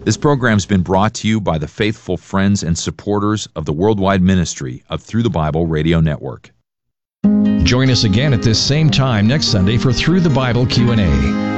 This program's been brought to you by the faithful friends and supporters of the worldwide ministry of Through the Bible Radio Network. Join us again at this same time next Sunday for Through the Bible Q&A.